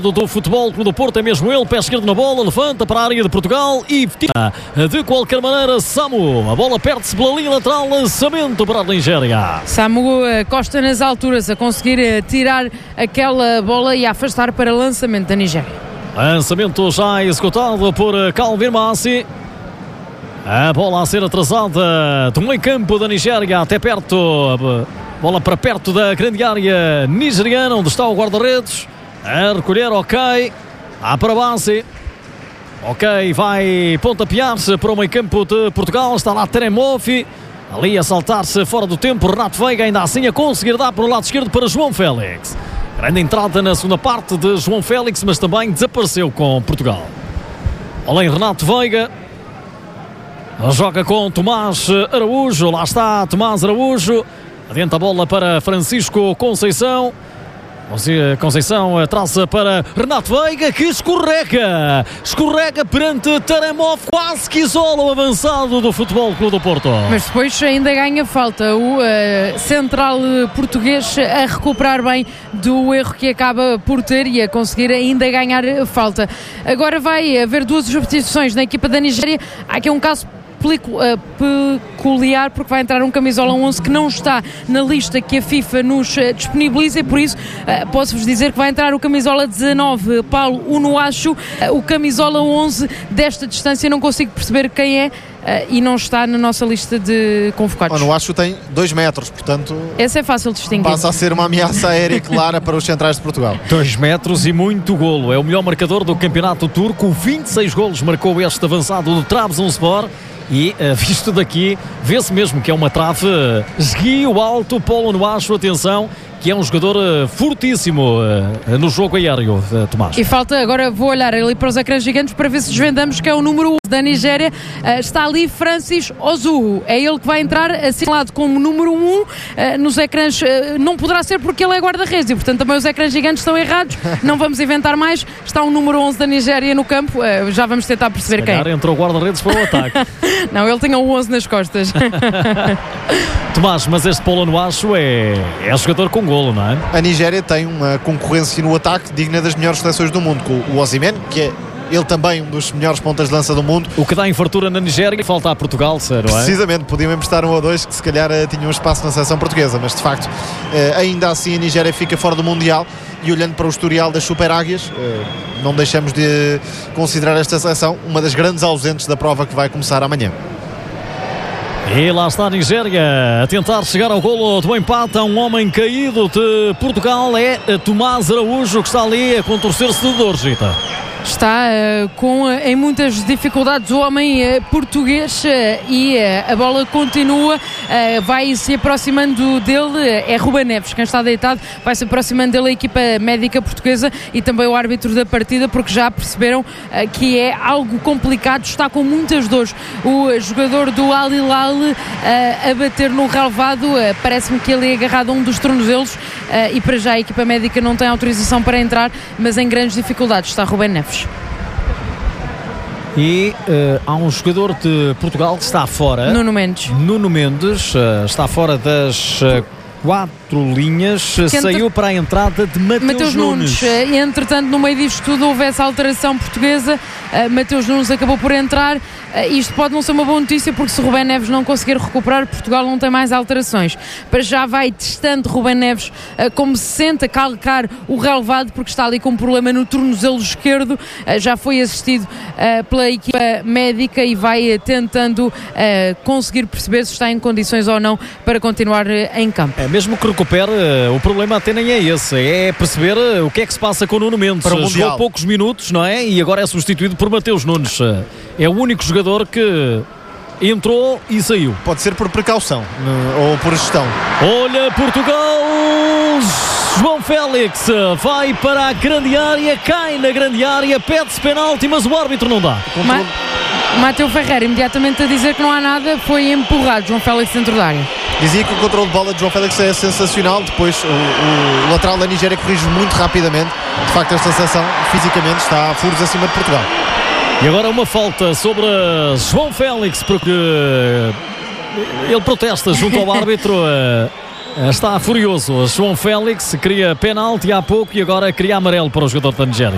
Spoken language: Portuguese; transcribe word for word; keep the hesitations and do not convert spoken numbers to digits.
do Futebol Clube do Porto, é mesmo ele, pé esquerdo na bola, levanta para a área de Portugal e tira de qualquer maneira Samu. A bola perde-se pela linha lateral, lançamento para a Nigéria. Samu Costa nas alturas a conseguir tirar aquela bola e a afastar para lançamento da Nigéria. Lançamento já executado por Calvin Massi. A bola a ser atrasada do meio campo da Nigéria até perto, bola para perto da grande área nigeriana, onde está o guarda-redes. A recolher, ok. Há para base. Ok, vai pontapear-se para o meio campo de Portugal. Está lá Teremofi. Ali a saltar-se fora do tempo. Renato Veiga ainda assim a conseguir dar para o lado esquerdo para João Félix. Grande entrada na segunda parte de João Félix, mas também desapareceu com Portugal. Além Renato Veiga. Joga com Tomás Araújo. Lá está Tomás Araújo. Adianta a bola para Francisco Conceição. Conceição traça para Renato Veiga, que escorrega escorrega perante Taremov, quase que isola o avançado do Futebol Clube do Porto. Mas depois ainda ganha falta o uh, central português a recuperar bem do erro que acaba por ter e a conseguir ainda ganhar falta. Agora vai haver duas substituições na equipa da Nigéria. Há aqui um caso peculiar, porque vai entrar um camisola onze que não está na lista que a FIFA nos disponibiliza, e por isso uh, posso-vos dizer que vai entrar o camisola dezanove, Paulo Unuachu. Uh, o camisola onze desta distância não consigo perceber quem é, uh, e não está na nossa lista de convocados. O Unuachu tem dois metros, portanto esse é fácil de distinguir. Passa a ser uma ameaça aérea clara para os centrais de Portugal. dois metros e muito golo, é o melhor marcador do campeonato turco. Vinte e seis golos marcou este avançado do Trabzonspor. E, uh, visto daqui, vê-se mesmo que é uma trave uh, esguio alto. Paulo Unuachu, atenção, que é um jogador uh, fortíssimo uh, no jogo aéreo, uh, Tomás. E falta, agora vou olhar ali para os ecrãs gigantes para ver se desvendamos que é o número um da Nigéria. Uh, está ali Francis Ozuhu, é ele que vai entrar assinalado como número um uh, nos ecrãs. Uh, não poderá ser porque ele é guarda-redes e, portanto, também os ecrãs gigantes estão errados. Não vamos inventar mais. Está o número onze da Nigéria no campo. Uh, já vamos tentar perceber quem. Entrou o guarda-redes para o ataque. Não, ele tinha o onze nas costas. Tomás, mas este Paulo Unuachu é, é jogador com golo, não é? A Nigéria tem uma concorrência no ataque digna das melhores seleções do mundo, com o Osimhen, que é ele também um dos melhores pontas de lança do mundo. O que dá em fartura na Nigéria e falta a Portugal, sério, não é? Precisamente, podiam emprestar um ou dois que se calhar tinham um espaço na seleção portuguesa, mas de facto, ainda assim a Nigéria fica fora do Mundial. E olhando para o historial das Super Águias, não deixamos de considerar esta seleção uma das grandes ausentes da prova que vai começar amanhã. E lá está a Nigéria a tentar chegar ao golo do empate. Há um homem caído de Portugal, é Tomás Araújo, que está ali a contorcer-se de dor, Gita. Está uh, com, uh, em muitas dificuldades o homem uh, português, uh, e uh, a bola continua, uh, vai se aproximando dele, uh, é Ruben Neves quem está deitado, vai se aproximando dele a equipa médica portuguesa e também o árbitro da partida, porque já perceberam uh, que é algo complicado, está com muitas dores o uh, jogador do Al Hilal, uh, a bater no relvado, uh, parece-me que ele é agarrado a um dos tornozelos, uh, e para já a equipa médica não tem autorização para entrar, mas em grandes dificuldades está Ruben Neves. E uh, há um jogador de Portugal que está fora. Nuno Mendes. Nuno Mendes uh, está fora das uh, quatro linhas. Que Saiu entre... para a entrada de Mateus, Mateus Nunes. Nunes. Entretanto, no meio disto tudo, houve essa alteração portuguesa. Uh, Mateus Nunes acabou por entrar. Uh, isto pode não ser uma boa notícia, porque se Ruben Neves não conseguir recuperar, Portugal não tem mais alterações. Para já vai testando Ruben Neves uh, como se sente a calcar o relevado, porque está ali com um problema no tornozelo esquerdo. Uh, já foi assistido uh, pela equipa médica e vai uh, tentando uh, conseguir perceber se está em condições ou não para continuar uh, em campo. É, mesmo que recupere, uh, o problema até nem é esse, é perceber uh, o que é que se passa com o Nuno Mendes. Para o Jogou poucos minutos, não é? E agora é substituído por Mateus Nunes. Uh, é o único jogador que entrou e saiu. Pode ser por precaução ou por gestão. Olha Portugal, João Félix vai para a grande área, cai na grande área, pede-se penalti, mas o árbitro não dá. Ma- Mateu Ferreira imediatamente a dizer que não há nada, foi empurrado João Félix dentro da área. Dizia que o controle de bola de João Félix é sensacional. Depois o, o lateral da Nigéria corrige muito rapidamente. De facto, esta seleção fisicamente está a furos acima de Portugal. E agora uma falta sobre João Félix, porque ele protesta junto ao árbitro. Está furioso. João Félix queria penalti há pouco e agora queria amarelo para o jogador da Nigéria.